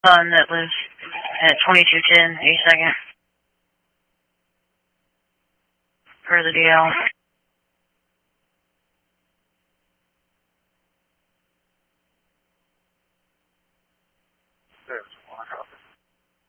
That lives at 2210 East 2nd. For the DL. Yes.